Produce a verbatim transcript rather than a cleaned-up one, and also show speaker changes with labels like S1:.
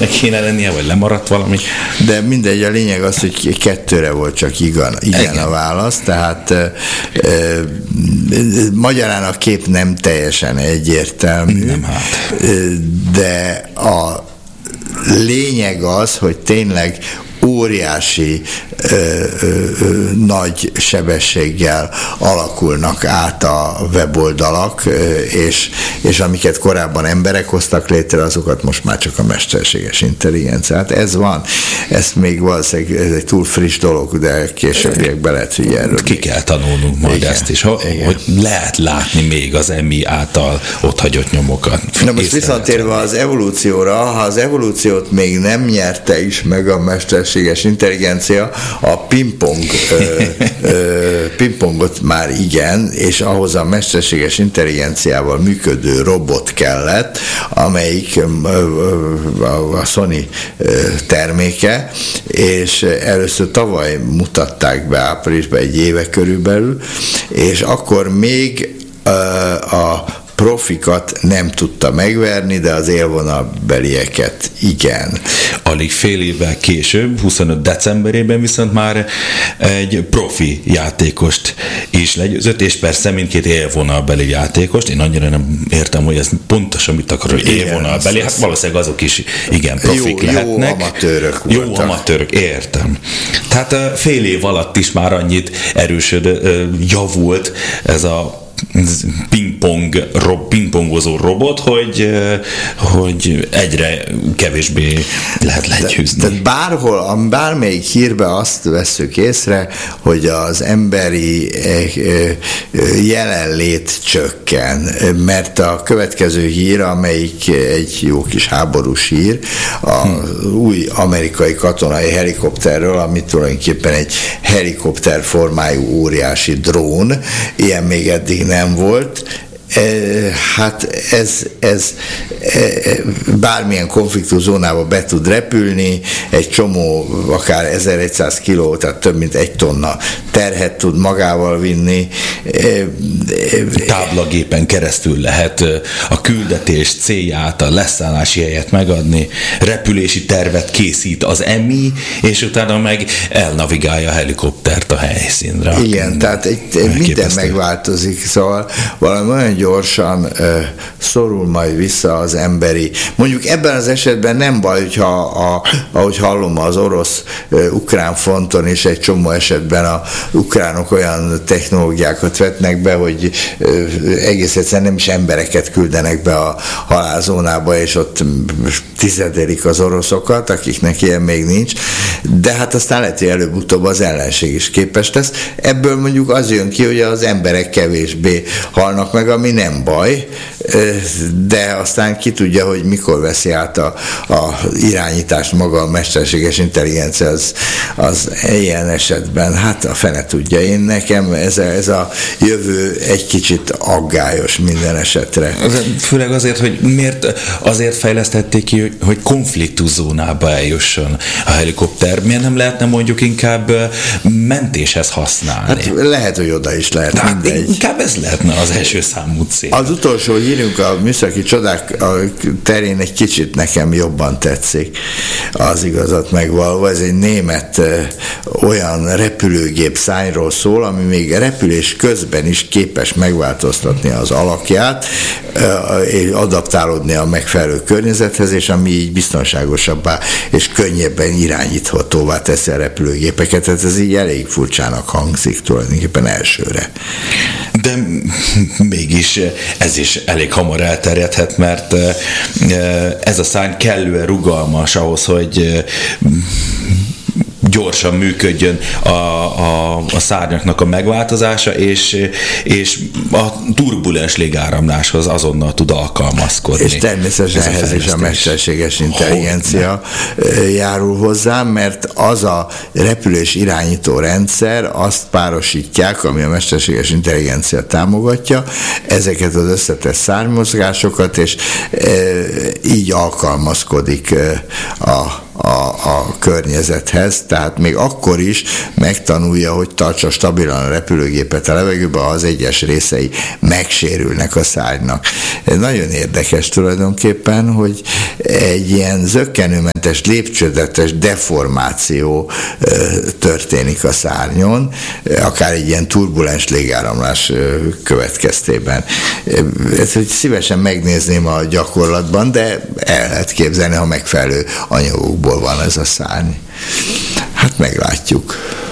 S1: egyesnek kéne lennie, vagy lemaradt valami.
S2: De mindegy, a lényeg az, hogy kettőre volt csak igen, igen, igen. a válasz, tehát e, e, magyarán a kép nem teljesen egyértelmű,
S1: nem hát.
S2: De a lényeg az, hogy tényleg óriási ö, ö, ö, nagy sebességgel alakulnak át a weboldalak, ö, és, és amiket korábban emberek hoztak létre, azokat most már csak a mesterséges intelligencia. Hát ez van. Ezt még valószínűleg ez egy túl friss dolog, de későbbiekben lehet, hogy erről
S1: ki kell tanulnunk majd igen, ezt is, hogy lehet látni még az em i által otthagyott nyomokat.
S2: Na most visszatérve az evolúcióra, ha az evolúciót még nem nyerte is meg a mesterséges intelligencia, a pingpong ö, ö, pingpongot már igen, és ahhoz a mesterséges intelligenciával működő robot kellett, amelyik a Sony terméke, és először tavaly mutatták be áprilisban, egy éve körülbelül, és akkor még a profikat nem tudta megverni, de az élvonalbelieket igen.
S1: Alig fél évvel később, huszonöt decemberében viszont már egy profi játékost is legyőzött, és persze mindkét élvonalbeli játékost. Én annyira nem értem, hogy ez pontosan mit akar, hogy élvonalbeli. Hát valószínűleg azok is igen profik jó, lehetnek.
S2: Jó amatőrök
S1: Jó
S2: voltak.
S1: amatőrök, értem. Tehát fél év alatt is már annyit erősöd, javult ez a pingpong, rob, pingpongozó robot, hogy, hogy egyre kevésbé lehet legyőzni.
S2: Tehát bárhol, bármelyik hírben azt vesszük észre, hogy az emberi jelenlét csökken, mert a következő hír, amelyik egy jó kis háborús hír, a hmm. új amerikai katonai helikopterről, ami tulajdonképpen egy helikopter formájú óriási drón, ilyen még eddig nem volt. Hát ez, ez bármilyen konfliktuszónába be tud repülni, egy csomó, akár ezeregyszáz kiló, tehát több mint egy tonna terhet tud magával vinni.
S1: Táblagépen keresztül lehet a küldetés célját, a leszállási helyet megadni, repülési tervet készít az em i, és utána meg elnavigálja a helikoptert a helyszínre.
S2: Igen, tehát egy, minden megváltozik, szóval valami olyan gyorsan uh, szorul majd vissza az emberi. Mondjuk ebben az esetben nem baj, hogyha, a, ahogy hallom, az orosz-ukrán fronton is egy csomó esetben a ukránok olyan technológiákat vetnek be, hogy uh, egész egyszerűen nem is embereket küldenek be a halálzónába, és ott tizedelik az oroszokat, akiknek ilyen még nincs, de hát aztán lehet, hogy előbb-utóbb az ellenség is képes lesz. Ebből mondjuk az jön ki, hogy az emberek kevésbé halnak meg, ami nem baj, de aztán ki tudja, hogy mikor veszi át a, a irányítást maga a mesterséges intelligencia, az, az ilyen esetben, hát a fene tudja. Én nekem ez a, ez a jövő egy kicsit aggályos minden esetre.
S1: Főleg azért, hogy miért azért fejlesztették ki, hogy konfliktuszónába eljusson a helikopter. Miért nem lehetne mondjuk inkább mentéshez használni?
S2: Hát lehet, hogy oda is lehet,
S1: hát
S2: mindegy.
S1: Inkább ez lehetne az első számú cél.
S2: Az utolsó hírünk a műszaki csodák terén egy kicsit nekem jobban tetszik, az igazat megvalva. Ez egy német olyan repülőgép szárnyról szól, ami még repülés közben is képes megváltoztatni az alakját, és adaptálódni a megfelelő környezethez, és ami így biztonságosabbá és könnyebben irányíthatóvá teszi a repülőgépeket. Tehát ez így elég furcsának hangzik tulajdonképpen elsőre.
S1: De mégis ez is elég hamar elterjedhet, mert ez a szárny kellően rugalmas ahhoz, hogy gyorsan működjön a, a, a szárnyaknak a megváltozása, és, és a turbulens légáramláshoz azonnal tud alkalmazkodni.
S2: És természetesen ez ehhez is a mesterséges intelligencia Hogyne. járul hozzá, mert az a repülés irányító rendszer, azt párosítják, ami a mesterséges intelligencia támogatja, ezeket az összetett szárnymozgásokat, és e, így alkalmazkodik e, a a, a környezethez, tehát még akkor is megtanulja, hogy tartsa stabilan a repülőgépet a levegőben, ha az egyes részei megsérülnek a szárnynak. Ez nagyon érdekes tulajdonképpen, hogy egy ilyen zökkenőmentes, lépcsőzetes deformáció történik a szárnyon, akár egy ilyen turbulens légáramlás következtében. Ezt, hogy szívesen megnézném a gyakorlatban, de el lehet képzelni, ha megfelelő anyagokból van ez a szárny. Hát meglátjuk.